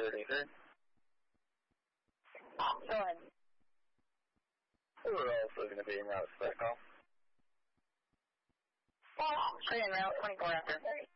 33. Go ahead. We're also going to be en route to that call. Free en route, 24 after.